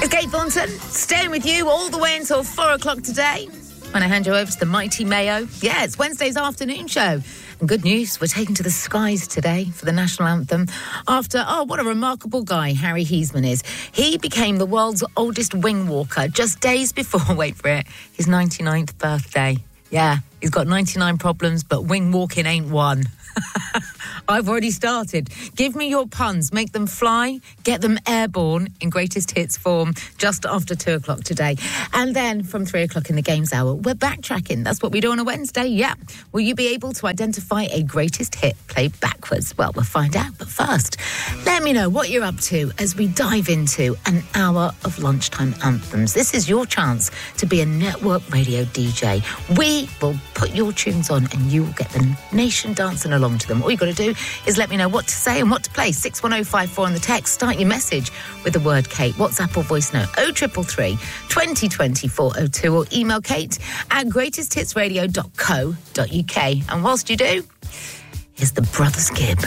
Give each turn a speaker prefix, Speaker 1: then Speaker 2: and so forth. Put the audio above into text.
Speaker 1: Kate Thornton, staying with you all the way until 4 o'clock today. When I hand you over to the mighty Mayo. Yeah, it's Wednesday's afternoon show. And good news, we're taking to the skies today for the national anthem. After, what a remarkable guy Harry Heisman is. He became the world's oldest wing walker just days before, wait for it, his 99th birthday. Yeah, he's got 99 problems, but wing walking ain't one. I've already started. Give me your puns. Make them fly. Get them airborne in greatest hits form just after 2 o'clock today. And then from 3 o'clock in the games hour, we're backtracking. That's what we do on a Wednesday. Yeah. Will you be able to identify a greatest hit played backwards? Well, we'll find out. But first, let me know what you're up to as we dive into an hour of lunchtime anthems. This is your chance to be a network radio DJ. We will put your tunes on and you will get the nation dancing along to them. All you got to do is let me know what to say and what to play. 61054 on the text. Start your message with the word Kate. WhatsApp or voice note 0333 2020 402 or email Kate at greatesthitsradio.co.uk. And whilst you do, here's the Brothers Gibb.